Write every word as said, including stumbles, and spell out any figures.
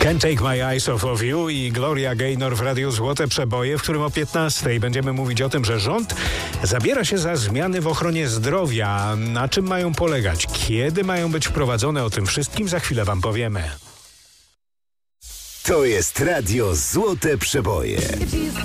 Can't Take My Eyes Off of You i Gloria Gaynor w Radiu Złote Przeboje, w którym o piętnastej będziemy mówić o tym, że rząd zabiera się za zmiany w ochronie zdrowia. Na czym mają polegać? Kiedy mają być wprowadzone? O tym wszystkim za chwilę wam powiemy. To jest Radio Złote Przeboje.